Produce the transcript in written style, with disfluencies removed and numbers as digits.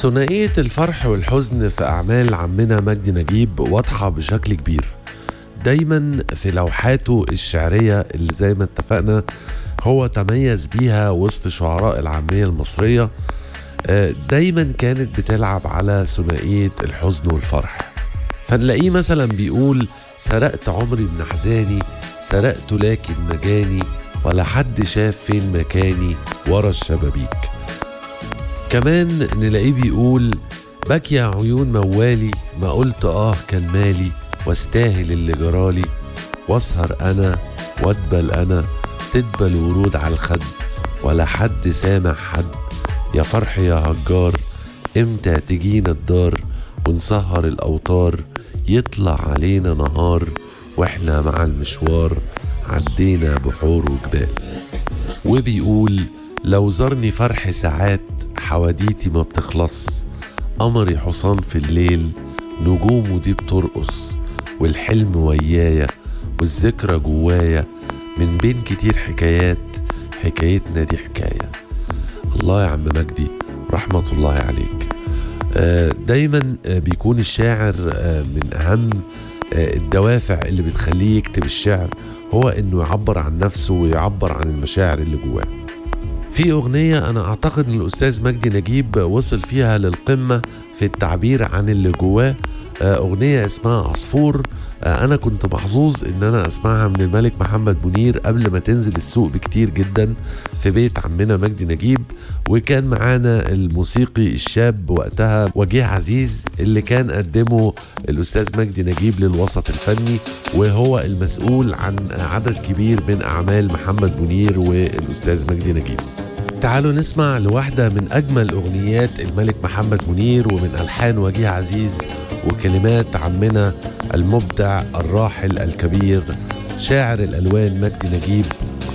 ثنائية الفرح والحزن في أعمال عمنا مجدي نجيب واضحة بشكل كبير. دايما في لوحاته الشعرية اللي زي ما اتفقنا هو تميز بيها وسط شعراء العامية المصرية، دايما كانت بتلعب على ثنائية الحزن والفرح. فنلاقيه مثلا بيقول: سرقت عمري من أحزاني، سرقت لكن مجاني، ولا حد شاف فين مكاني ورا الشبابيك. كمان نلاقيه بيقول: بكي عيون موالي، ما قلت كان مالي، واستاهل اللي جرالي، واسهر انا وادبل انا، تدبل ورود على الخد، ولا حد سامع حد، يا فرح يا هجار، امتى تجينا الدار ونسهر الاوتار، يطلع علينا نهار واحنا مع المشوار، عدينا بحور وجبال. وبيقول: لو زارني فرح ساعات، حواديتي ما بتخلص، قمري حصان في الليل، نجومه دي بترقص، والحلم ويايا والذكرى جوايا، من بين كتير حكايات، حكايتنا دي حكاية. الله يا عم مجدي، رحمة الله عليك. دايما بيكون الشاعر من أهم الدوافع اللي بتخليه يكتب الشعر هو إنه يعبر عن نفسه ويعبر عن المشاعر اللي جواه. في أغنية أنا أعتقد إن الأستاذ مجدي نجيب وصل فيها للقمة في التعبير عن اللي جواه، أغنية اسمها عصفور. أنا كنت محظوظ إن أنا أسمعها من الملك محمد منير قبل ما تنزل السوق بكتير جدا في بيت عمنا مجدي نجيب، وكان معانا الموسيقي الشاب وقتها وجيه عزيز اللي كان قدمه الأستاذ مجدي نجيب للوسط الفني، وهو المسؤول عن عدد كبير من أعمال محمد منير والأستاذ مجدي نجيب. تعالوا نسمع لواحدة من أجمل أغنيات الملك محمد منير ومن ألحان وجيه عزيز وكلمات عمنا المبدع الراحل الكبير شاعر الألوان مجدي نجيب،